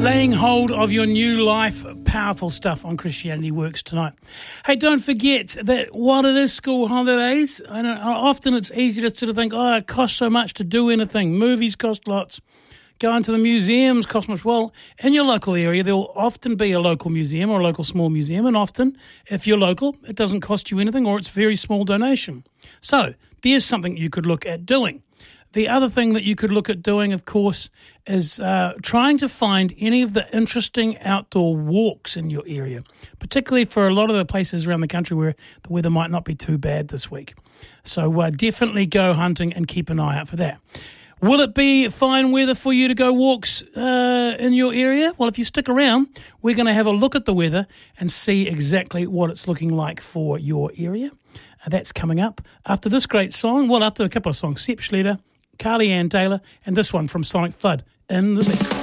Laying hold of your new life. Powerful stuff on Christianity Works tonight. Hey, don't forget that while it is school holidays, I know often it's easy to sort of think, oh, it costs so much to do anything. Movies cost lots. Going to the museums cost much. Well, in your local area, there will often be a local museum or a local small museum. And often, if you're local, it doesn't cost you anything or it's a very small donation. So there's something you could look at doing. The other thing that you could look at doing, of course, is trying to find any of the interesting outdoor walks in your area, particularly for a lot of the places around the country where the weather might not be too bad this week. So definitely go hunting and keep an eye out for that. Will it be fine weather for you to go walks in your area? Well, if you stick around, we're going to have a look at the weather and see exactly what it's looking like for your area. That's coming up after this great song. Well, after a couple of songs, Sepp Schlieder, Carly Ann Taylor, and this one from Sonic Flood, In the Mix.